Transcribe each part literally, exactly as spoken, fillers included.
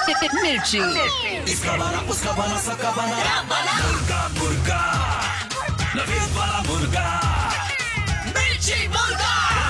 मिर्ची। इसका बना उसका बना सबका बना मुर्गा मुर्गा नवीद वाला मुर्गा मिर्ची मुर्गा।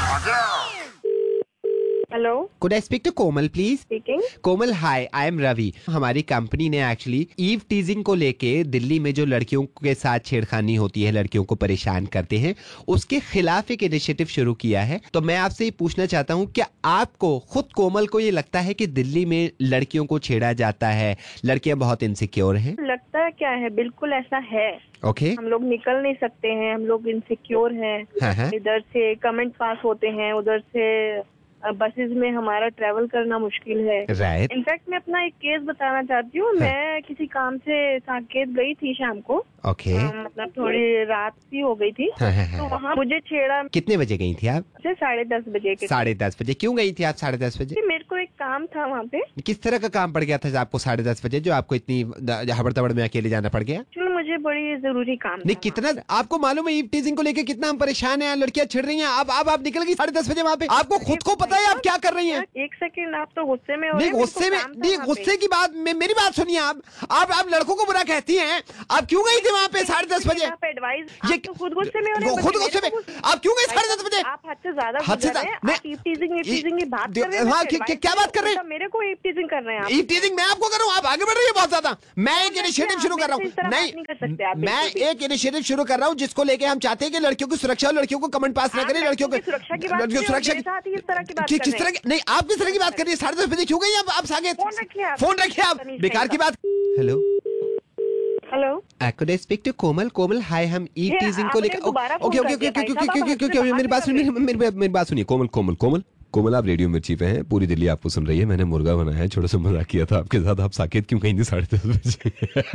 Hello, Could I speak to Komal, please? Speaking. Komal, hi, I am Ravi. हमारी कंपनी ने एक्चुअली ईव टीजिंग को लेके दिल्ली में जो लड़कियों के साथ छेड़खानी होती है, लड़कियों को परेशान करते हैं, उसके खिलाफ एक इनिशिएटिव शुरू किया है। तो मैं आपसे ये पूछना चाहता हूँ, क्या आपको खुद कोमल को ये लगता है कि दिल्ली में लड़कियों को छेड़ा जाता है, लड़कियां बहुत इनसिक्योर हैं? लगता है क्या है, बिल्कुल ऐसा है। ओके। हम लोग निकल नहीं सकते हैं, हम लोग इनसिक्योर हैं। हाँ, हाँ। इधर से कमेंट पास होते हैं, उधर से बसेस में हमारा ट्रेवल करना मुश्किल है। राइट। इनफैक्ट मैं अपना एक केस बताना चाहती हूँ। मैं किसी काम से साकेत गई थी शाम को। ओके। मतलब थोड़ी रात सी हो गई थी। हाँ, हाँ, हाँ। तो वहाँ मुझे छेड़ा। कितने बजे गई थी आप? से साढ़े दस बजे के। साढ़े दस बजे। क्यों गई थी आप साढ़े दस बजे? मेरे को एक काम था वहाँ पे। किस तरह का काम पड़ गया था आपको साढ़े दस बजे, जो आपको इतनी हबड़ तबड़ में अकेले जाना पड़ गया? एक्चुअली मुझे बड़ी जरूरी काम नहीं, था। कितना आपको मालूम है ईव टीजिंग को लेके कितना हम परेशान हैं, लड़कियां छिड़ रही हैं। अब अब आप निकल गई साढ़े दस बजे वहाँ पे, आपको खुद को पता है आप क्या कर रही हैं? एक सेकंड, आप तो गुस्से में हो नहीं, रहे हैं। गुस्से में नहीं, गुस्से की बात में मेरी बात सुनिए। आप आप आप लड़कों को बुरा कहती हैं। आप क्यों गई थी वहाँ पे साढ़े दस बजे? आप एडवाइस, ये तो खुद गुस्से में हो रहे हैं। खुद गुस्से में आप क्यों गई साढ़े दस बजे? आप हद से ज्यादा हद से गुस्से हैं। नहीं, आप ईव टीजिंग ईव टीजिंग की बात दे- कर रहे हैं। हाँ, मुझे क्या- advice क्या बात कर रहे हैं? उल्टा मेरे को ईव टीजिंग कर रहे हैं आप। ईव टीजिंग मैं आपको कर रहा हूँ, आप आगे बढ़ रही है बहुत ज्यादा। मैं एक नहीं, इनिशिएटिव आप शुरू कर रहा मेरे से इस तरह हूँ। बात नहीं, नहीं कर सकते आप मैं बिल्कुल भी। एक इनिशिएटिव शुरू कर रहा हूँ जिसको लेके हम चाहते हैं कि लड़कियों की सुरक्षा और लड़कियों को कमेंट पास न आप करें। लड़कियों लड़कियों की सुरक्षा की बात लड़कियों कर रहे हो, सुरक्षा मेरे साथ ही इस तरह की बात कि- कर किस रहे तरह की नहीं, आप किस तरह की बात कर रही है? साढ़े दस बजे क्यों गई आप? आप साकेत फोन रखिए आप। फोन रखिए आप, तमीज़ बेकार नहीं की बात। Hello, hello, Could I speak to कोमल? कोमल, हाय, हम ईव ये टीजिंग को आपने लेकर दोबारा फोन ओके ओके कर ओके दिया ओके भाई ओके साहब, ओके आप ओके हमसे मेरी बात बात सुनिए, कर मेरी मेरी मेरी बात सुनिए। कोमल कोमल कोमल कोमल, आप रेडियो मिर्ची पे हैं, पूरी दिल्ली आपको सुन रही है। मैंने मुर्गा बनाया है, छोटा सा मजाक किया था आपके साथ। आप साकेत क्यों कहीं थी साढ़े दस बजे?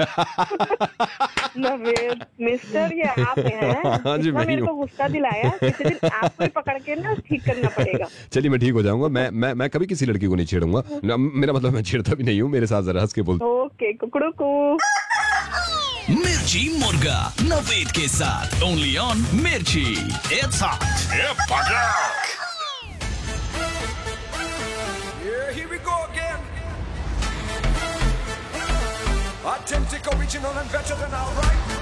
नवेद मिस्टर, ये आप हैं? हाँ जी, इतना मैं ही मेरे को हूँ। गुस्सा दिलाया। किसी दिन आपको ही पकड़ के ना ठीक करना पड़ेगा। चलिए, मैं ठीक हो जाऊंगा। मैं मैं मैं कभी किसी लड़की को नहीं छेड़ूंगा। न- मेरा मतलब मैं छेड़ता भी नहीं हूँ। मेरे साथ जरा हंस के बोल। ओके, कुकड़ू को। मिर्ची मुर्गा नवीद के साथ ओनली ऑन मिर्ची। It's hot. ये पटाख। Yeah, here we go again. Authentic, original, and better than our right.